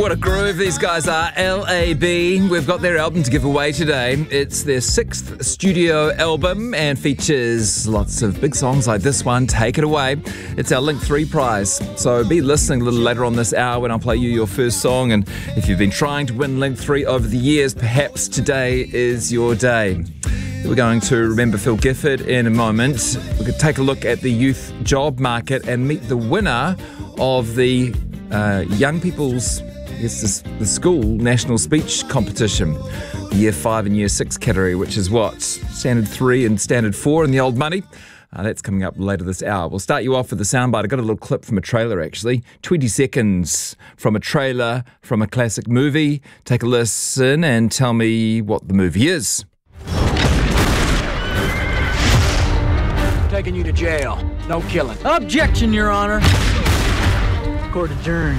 What a groove these guys are. LAB. We've got their album to give away today. It's their 6th studio album and features lots of big songs like this one, Take It Away. It's our Link 3 prize. So be listening a little later on this hour when I'll play you your first song. And if you've been trying to win Link 3 over the years, perhaps today is your day. We're going to remember Phil Gifford in a moment. We're going to take a look at the youth job market and meet the winner of the young people's the school national speech competition, Year 5 and Year 6 category, which is what? Standard 3 and Standard 4 in the old money. That's coming up later this hour. We'll start you off with the soundbite. I got a little clip from a trailer, actually. 20 seconds from a trailer from a classic movie. Take a listen and tell me what the movie is. Taking you to jail. No killing. Objection, Your Honor. Court adjourned.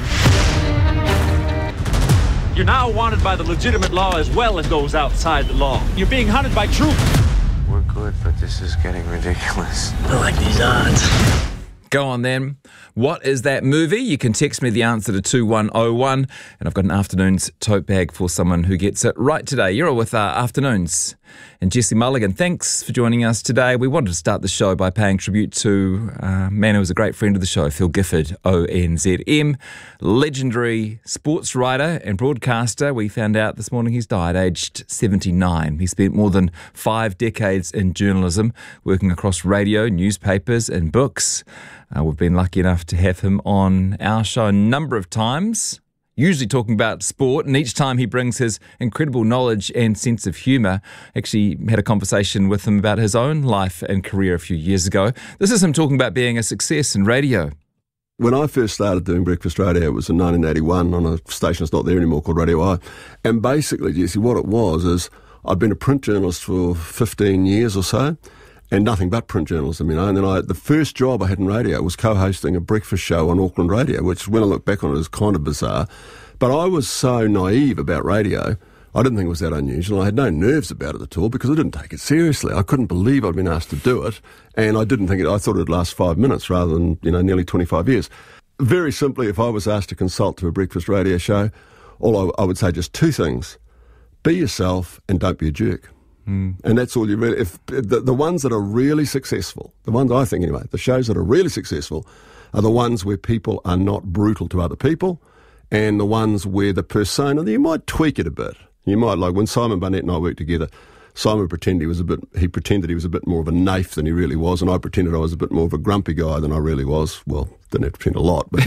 You're now wanted by the legitimate law as well as those outside the law. You're being hunted by truth. We're good, but this is getting ridiculous. I like these odds. Go on then. What is that movie? You can text me the answer to 2101, and I've got an afternoon's tote bag for someone who gets it right today. You're all with Afternoons. And Jesse Mulligan, thanks for joining us today. We wanted to start the show by paying tribute to a man who was a great friend of the show, Phil Gifford, ONZM, legendary sports writer and broadcaster. We found out this morning he's died, aged 79. He spent more than 5 decades in journalism, working across radio, newspapers and books. We've been lucky enough to have him on our show a number of times, usually talking about sport, and each time he brings his incredible knowledge and sense of humour. Actually had a conversation with him about his own life and career a few years ago. This is him talking about being a success in radio. When I first started doing breakfast radio, it was in 1981 on a station that's not there anymore called Radio I. And basically, Jesse, what it was is I'd been a print journalist for 15 years or so, and nothing but print journalism, you know. And then the first job I had in radio was co-hosting a breakfast show on Auckland radio, which when I look back on it is kind of bizarre. But I was so naive about radio, I didn't think it was that unusual. I had no nerves about it at all because I didn't take it seriously. I couldn't believe I'd been asked to do it, and I didn't think I thought it'd last 5 minutes rather than, nearly 25 years. Very simply, if I was asked to consult to a breakfast radio show, I would say just 2 things. Be yourself and don't be a jerk. And that's all you really... If the ones that are really successful, the ones I think anyway, the shows that are really successful are the ones where people are not brutal to other people, and the ones where the persona, you might tweak it a bit. You might, like when Simon Barnett and I worked together, Simon pretended he was a bit more of a naif than he really was, and I pretended I was a bit more of a grumpy guy than I really was. Well, didn't have to pretend a lot, but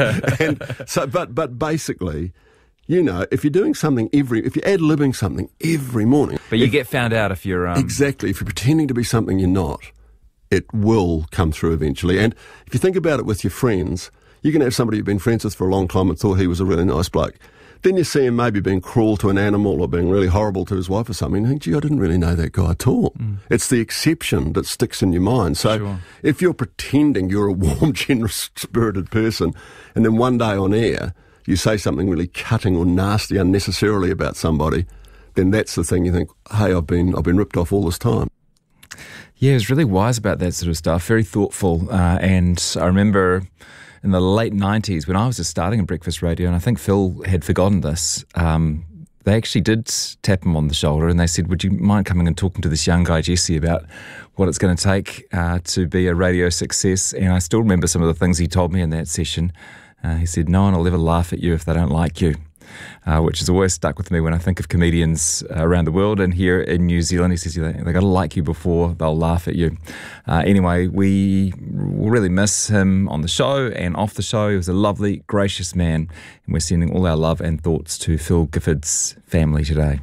and so, but basically, if you're doing something if you're ad-libbing something every morning... But you get found out if you're... Exactly. If you're pretending to be something you're not, it will come through eventually. And if you think about it with your friends, you can have somebody you've been friends with for a long time and thought he was a really nice bloke. Then you see him maybe being cruel to an animal or being really horrible to his wife or something, and you think, gee, I didn't really know that guy at all. It's the exception that sticks in your mind. So if you're pretending you're a warm, generous-spirited person, and then one day on air you say something really cutting or nasty unnecessarily about somebody, then that's the thing you think, hey, I've been ripped off all this time. Yeah, he was really wise about that sort of stuff, very thoughtful. And I remember in the late 90s when I was just starting in breakfast radio, and I think Phil had forgotten this, they actually did tap him on the shoulder and they said, would you mind coming and talking to this young guy, Jesse, about what it's going to take to be a radio success? And I still remember some of the things he told me in that session. He said, no one will ever laugh at you if they don't like you, which has always stuck with me when I think of comedians around the world and here in New Zealand. He says, they got to like you before they'll laugh at you. Anyway, we will really miss him on the show and off the show. He was a lovely, gracious man, and we're sending all our love and thoughts to Phil Gifford's family today.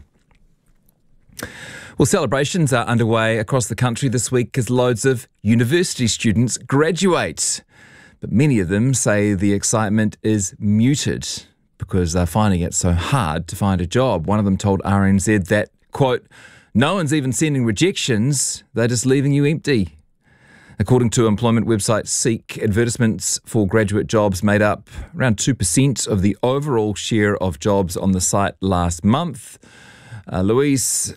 Well, celebrations are underway across the country this week as loads of university students graduate. But many of them say the excitement is muted because they're finding it so hard to find a job. One of them told RNZ that, quote, no one's even sending rejections, they're just leaving you empty. According to employment website Seek, advertisements for graduate jobs made up around 2% of the overall share of jobs on the site last month. Louise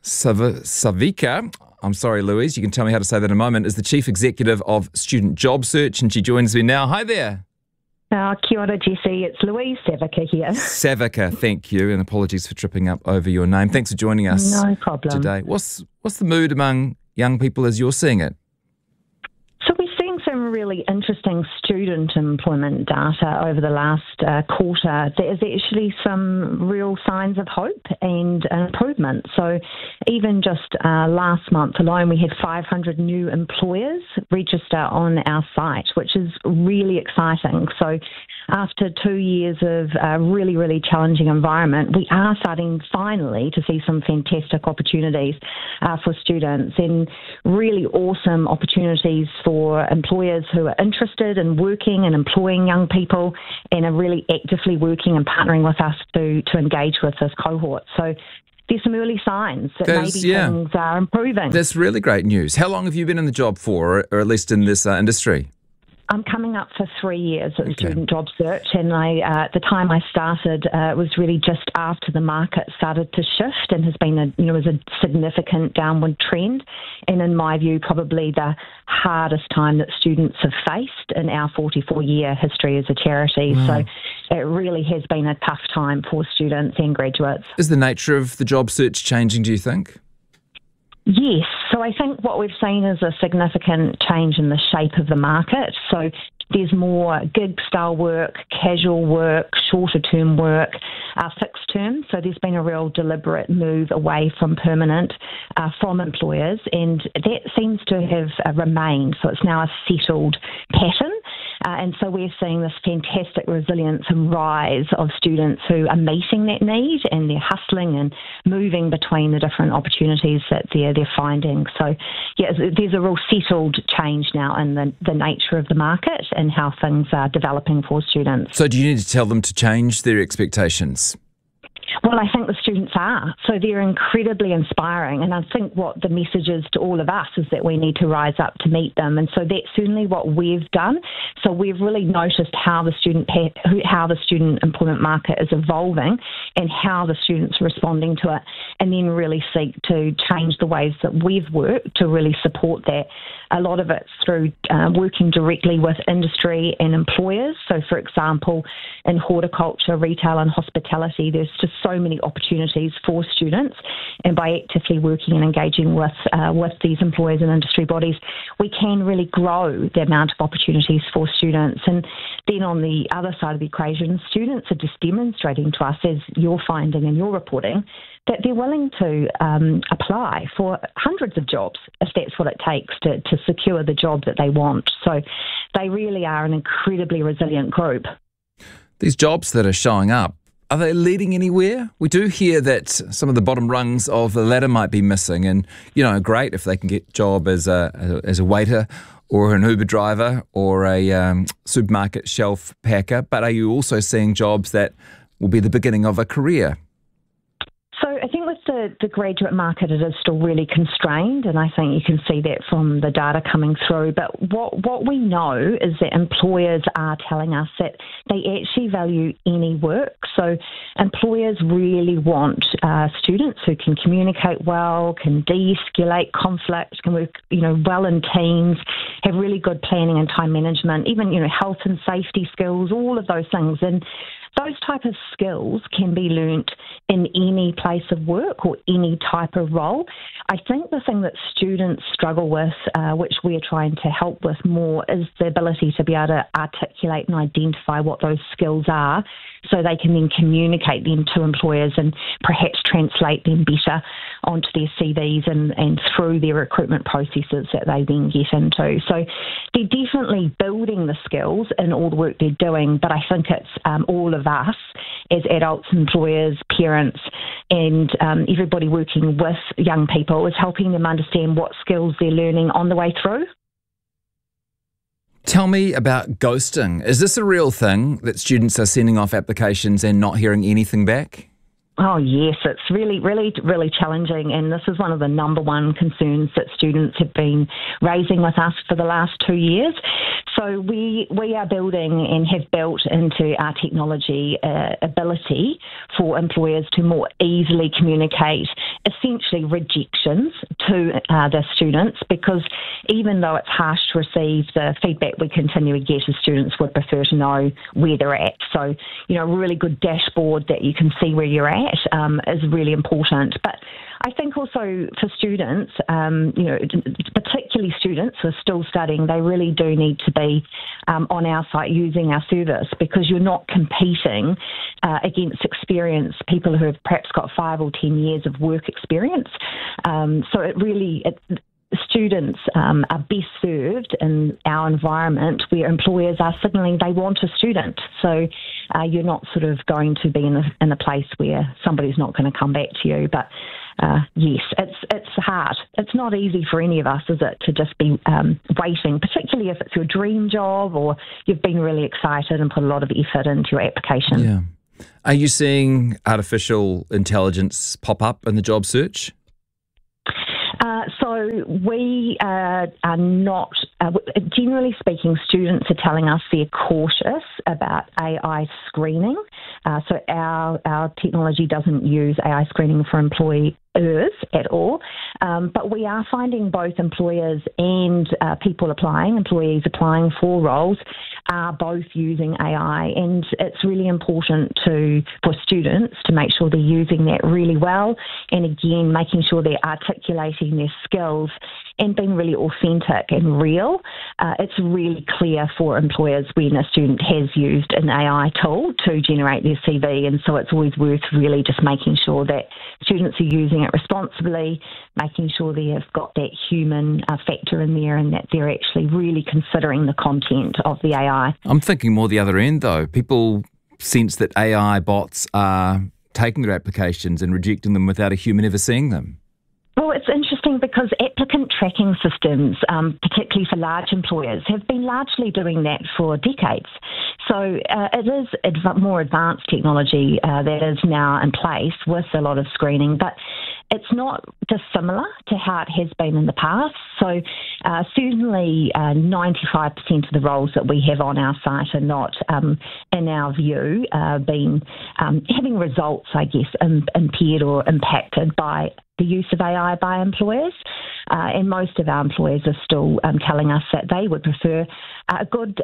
Savica, I'm sorry, Louise, you can tell me how to say that in a moment, is the Chief Executive of Student Job Search, and she joins me now. Hi there. Kia ora, Jesse. It's Louise Savica here. Savica, thank you, and apologies for tripping up over your name. Thanks for joining us No problem. today. What's the mood among young people as you're seeing it? So we're seeing some really interesting student employment data over the last quarter. There's actually some real signs of hope and improvement. So even just last month alone, we had 500 new employers register on our site, which is really exciting. So after 2 years of a really, really challenging environment, we are starting finally to see some fantastic opportunities for students and really awesome opportunities for employers who are interested in working and employing young people and are really actively working and partnering with us to engage with this cohort. So there's some early signs that things are improving. That's really great news. How long have you been in the job for, or at least in this industry? I'm coming up for 3 years at Student Job Search, and at the time I started, it was really just after the market started to shift and has been a significant downward trend. And in my view, probably the hardest time that students have faced in our 44-year history as a charity. So it really has been a tough time for students and graduates. Is the nature of the job search changing, do you think? Yes. So I think what we've seen is a significant change in the shape of the market. So there's more gig-style work, casual work, shorter-term work, fixed term. So there's been a real deliberate move away from permanent from employers, and that seems to have remained. So it's now a settled pattern. And so we're seeing this fantastic resilience and rise of students who are meeting that need, and they're hustling and moving between the different opportunities that they're finding. So, yeah, there's a real settled change now in the nature of the market and how things are developing for students. So do you need to tell them to change their expectations? Well, I think the students are. So they're incredibly inspiring. And I think what the message is to all of us is that we need to rise up to meet them. And so that's certainly what we've done. So we've really noticed how the student employment market is evolving and how the students are responding to it, and then really seek to change the ways that we've worked to really support that. A lot of it's through working directly with industry and employers. So, for example, in horticulture, retail and hospitality, there's just so many opportunities for students. And by actively working and engaging with these employers and industry bodies, we can really grow the amount of opportunities for students. And then on the other side of the equation, students are just demonstrating to us, as you're finding in your reporting, that they're willing to apply for hundreds of jobs if that's what it takes to secure the job that they want. So they really are an incredibly resilient group. These jobs that are showing up, are they leading anywhere? We do hear that some of the bottom rungs of the ladder might be missing, and, great if they can get a job as a waiter or an Uber driver or a supermarket shelf packer. But are you also seeing jobs that will be the beginning of a career? So I think with the graduate market, it is still really constrained, and I think you can see that from the data coming through. But what we know is that employers are telling us that they actually value any work. So employers really want students who can communicate well, can de-escalate conflict, can work well in teams, have really good planning and time management, even health and safety skills, all of those things. And those type of skills can be learnt in any place of work or any type of role. I think the thing that students struggle with, which we're trying to help with more, is the ability to be able to articulate and identify what those skills are, so they can then communicate them to employers and perhaps translate them better onto their CVs and through their recruitment processes that they then get into. So they're definitely building the skills in all the work they're doing, but I think it's all of us as adults, employers, parents, and everybody working with young people is helping them understand what skills they're learning on the way through. Tell me about ghosting. Is this a real thing, that students are sending off applications and not hearing anything back? Oh, yes, it's really, really, really challenging. And this is one of the number one concerns that students have been raising with us for the last 2 years. So we are building and have built into our technology ability for employers to more easily communicate essentially rejections to the students, because even though it's harsh to receive, the feedback we continually get is students would prefer to know where they're at. So, a really good dashboard that you can see where you're at is really important. But I think also for students, particularly students who are still studying, they really do need to be on our site using our service, because you're not competing against experienced people who have perhaps got 5 or 10 years of work experience. So students are best served in our environment where employers are signalling they want a student. So you're not sort of going to be in a place where somebody's not going to come back to you. But yes, it's hard. It's not easy for any of us, is it, to just be waiting, particularly if it's your dream job or you've been really excited and put a lot of effort into your application. Yeah. Are you seeing artificial intelligence pop up in the job search? So we are not, generally speaking, students are telling us they're cautious about AI screening. So our technology doesn't use AI screening for employees at all. But we are finding both employers and employees applying for roles are both using AI, and it's really important for students to make sure they're using that really well, and again making sure they're articulating their skills and being really authentic and real. It's really clear for employers when a student has used an AI tool to generate their CV, and so it's always worth really just making sure that students are using it responsibly, making sure they have got that human factor in there and that they're actually really considering the content of the AI. I'm thinking more the other end, though. People sense that AI bots are taking their applications and rejecting them without a human ever seeing them. Well, it's interesting because applicant tracking systems, particularly for large employers, have been largely doing that for decades. So it is more advanced technology that is now in place with a lot of screening, but it's not dissimilar to how it has been in the past. So certainly 95% of the roles that we have on our site are not, in our view, having results, I guess, impaired or impacted by the use of AI by employers. And most of our employers are still telling us that they would prefer a good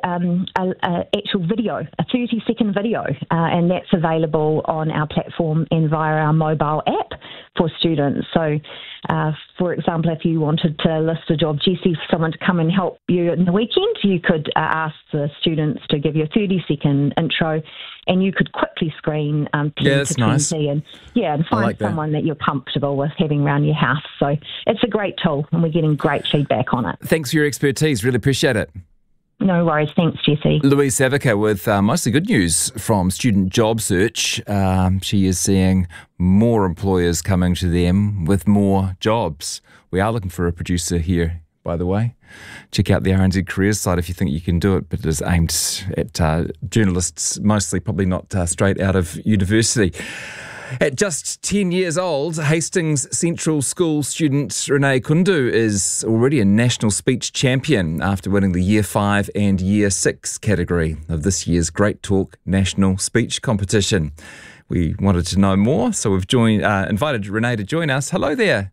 actual video, a 30-second video, and that's available on our platform and via our mobile app for students. So, for example, if you wanted to list a job, Jesse, for someone to come and help you in the weekend, you could ask the students to give you a 30-second intro, and you could quickly screen 10 that's to 20 nice. and find someone that you're comfortable with having around your house. So it's a great tool, and we're getting great feedback on it. Thanks for your expertise. Really appreciate it. No worries. Thanks, Jesse. Louise Savaker with mostly good news from Student Job Search. She is seeing more employers coming to them with more jobs. We are looking for a producer here, by the way. Check out the RNZ Careers site if you think you can do it, but it is aimed at journalists, mostly probably not straight out of university. At just 10 years old, Hastings Central School student Renee Kundu is already a national speech champion after winning the Year 5 and Year 6 category of this year's Great Talk National Speech Competition. We wanted to know more, so we've invited Renee to join us. Hello there.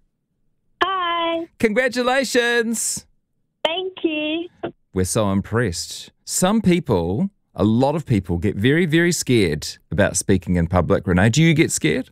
Hi. Congratulations. Thank you. We're so impressed. A lot of people get very, very scared about speaking in public. Renee, do you get scared?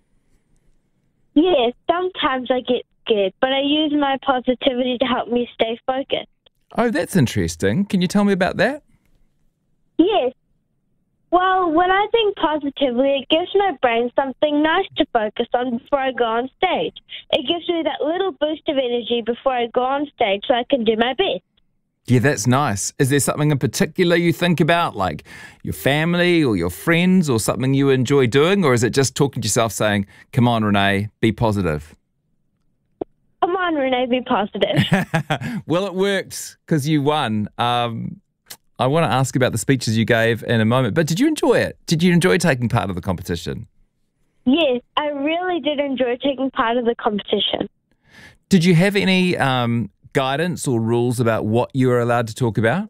Yes, sometimes I get scared, but I use my positivity to help me stay focused. Oh, that's interesting. Can you tell me about that? Yes. Well, when I think positively, it gives my brain something nice to focus on before I go on stage. It gives me that little boost of energy before I go on stage so I can do my best. Yeah, that's nice. Is there something in particular you think about, like your family or your friends or something you enjoy doing? Or is it just talking to yourself saying, come on, Renee, be positive? Come on, Renee, be positive. Well, it worked because you won. I want to ask about the speeches you gave in a moment, but did you enjoy it? Did you enjoy taking part of the competition? Yes, I really did enjoy taking part of the competition. Did you have any guidance or rules about what you were allowed to talk about?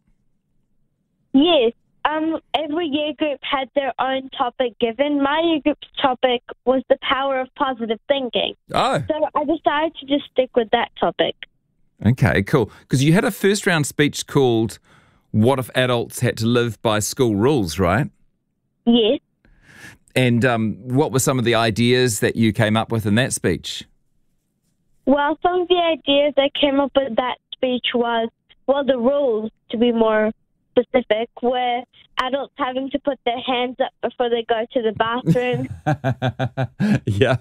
Yes, every year group had their own topic given. My year group's topic was the power of positive thinking. Oh, So I decided to just stick with that topic. okay, cool. Because you had a first round speech called "What if adults had to live by school rules," right? Yes. And what were some of the ideas that you came up with in that speech? Well, some of the ideas I came up with that speech was, the rules, to be more specific, were adults having to put their hands up before they go to the bathroom. Yeah.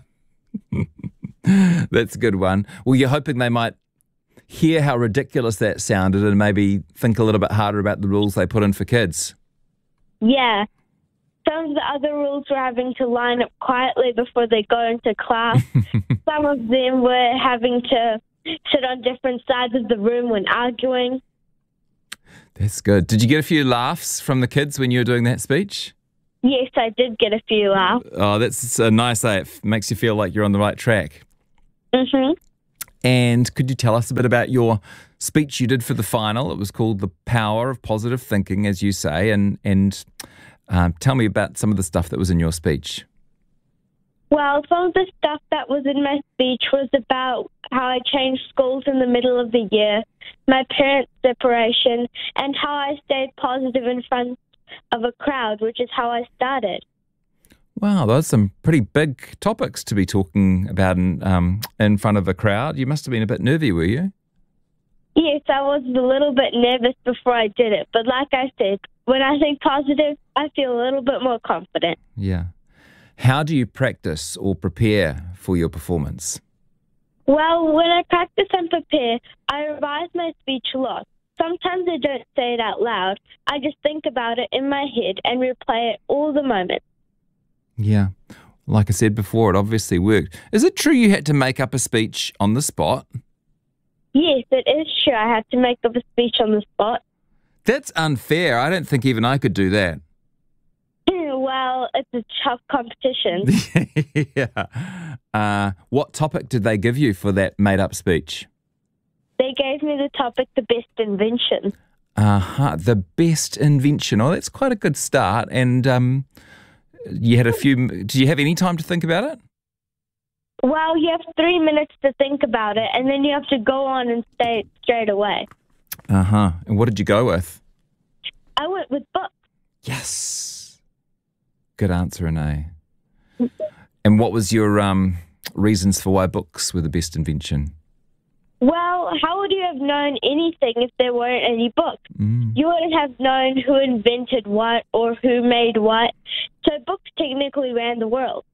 That's a good one. Well, you're hoping they might hear how ridiculous that sounded and maybe think a little bit harder about the rules they put in for kids. Yeah. Some of the other rules were having to line up quietly before they go into class. Some of them were having to sit on different sides of the room when arguing. That's good. Did you get a few laughs from the kids when you were doing that speech? Yes, I did get a few laughs. Oh, that's a nice. It makes you feel like you're on the right track. Mm-hmm. And could you tell us a bit about your speech you did for the final? It was called "The Power of Positive Thinking," as you say, and tell me about some of the stuff that was in your speech. Well, some of the stuff that was in my speech was about how I changed schools in the middle of the year, my parents' separation, and how I stayed positive in front of a crowd, which is how I started. Wow, those are some pretty big topics to be talking about in front of a crowd. You must have been a bit nervy, were you? Yes, I was a little bit nervous before I did it, but like I said, when I think positive, I feel a little bit more confident. Yeah. How do you practice or prepare for your performance? Well, when I practice and prepare, I revise my speech a lot. Sometimes I don't say it out loud. I just think about it in my head and replay it all the moment. Yeah. Like I said before, it obviously worked. Is it true you had to make up a speech on the spot? Yes, it is true. I had to make up a speech on the spot. That's unfair. I don't think even I could do that. Well, it's a tough competition. Yeah. What topic did they give you for that made-up speech? They gave me the topic, the best invention. The best invention. Oh, that's quite a good start. And you had a few... Did you have any time to think about it? Well, you have 3 minutes to think about it, and then you have to go on and say it straight away. And what did you go with? I went with books. Yes. Good answer, Renee. And what was your reasons for why books were the best invention? Well, how would you have known anything if there weren't any books? You wouldn't have known who invented what or who made what. So books technically ran the world.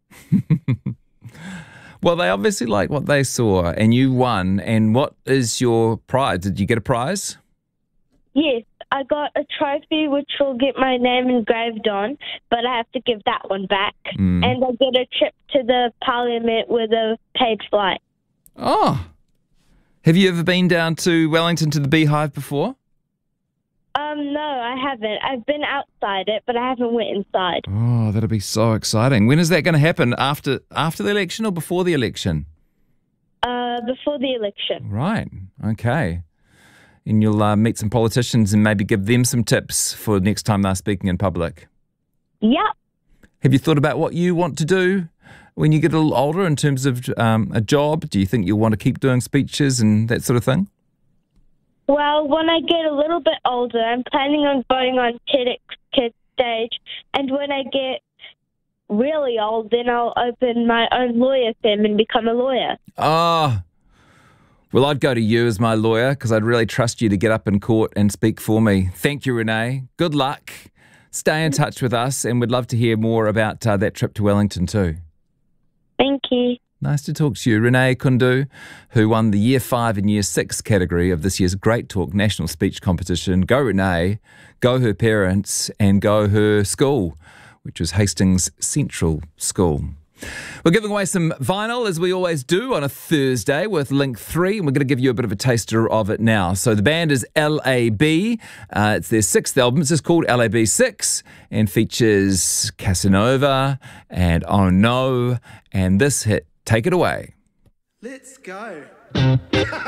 Well, they obviously liked what they saw, and you won. And what is your prize? Did you get a prize? Yes, I got a trophy which will get my name engraved on, but I have to give that one back. And I get a trip to the Parliament with a paid flight. Oh. Have you ever been down to Wellington to the Beehive before? No, I haven't. I've been outside it, but I haven't went inside. Oh, that'll be so exciting. When is that going to happen? After the election or before the election? Before the election. Right. Okay. And you'll meet some politicians and maybe give them some tips for next time they're speaking in public. Yep. Have you thought about what you want to do when you get a little older in terms of a job? Do you think you'll want to keep doing speeches and that sort of thing? Well, when I get a little bit older, I'm planning on going on TEDx Kids stage. And when I get really old, then I'll open my own lawyer firm and become a lawyer. Ah. Well, I'd go to you as my lawyer because I'd really trust you to get up in court and speak for me. Thank you, Renee. Good luck. Stay in touch with us, and we'd love to hear more about that trip to Wellington too. Thank you. Nice to talk to you. Renee Kundu, who won the Year 5 and Year 6 category of this year's Great Talk National Speech Competition. Go Renee, go her parents, and go her school, which was Hastings Central School. We're giving away some vinyl, as we always do, on a Thursday with Link 3, and we're going to give you a bit of a taster of it now. So the band is LAB. It's their 6th album. It's just called LAB 6 and features Casanova and Oh No, and this hit, Take It Away. Let's go.